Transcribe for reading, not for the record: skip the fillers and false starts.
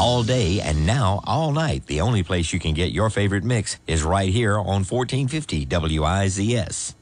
all day and now all night. The only place you can get your favorite mix is right here on 1450 WIZS.